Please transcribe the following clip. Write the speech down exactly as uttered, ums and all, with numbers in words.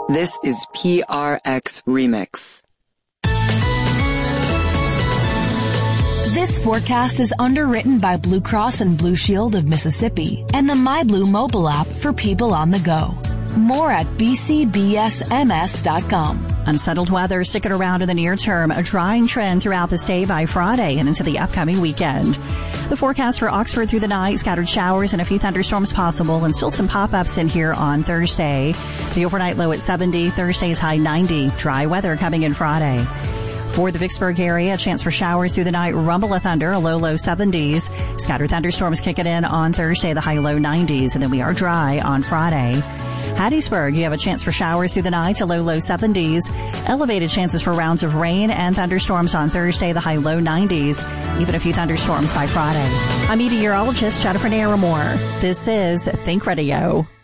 This is P R X Remix. This forecast is underwritten by Blue Cross and Blue Shield of Mississippi and the MyBlue mobile app for people on the go. More at b c b s m s dot com. Unsettled weather sticking around in the near term, a drying trend throughout the state by Friday and into the upcoming weekend. The forecast for Oxford through the night, scattered showers and a few thunderstorms possible and still some pop-ups in here on Thursday. The overnight low at seventy, Thursday's high ninety. Dry weather coming in Friday. For the Vicksburg area, a chance for showers through the night, rumble of thunder, a low, low seventies. Scattered thunderstorms kicking in on Thursday, the high, low nineties, and then we are dry on Friday. Hattiesburg, you have a chance for showers through the night, a low, low seventies. Elevated chances for rounds of rain and thunderstorms on Thursday, the high, low nineties. Even a few thunderstorms by Friday. I'm meteorologist Jennifer Naramore. This is Think Radio.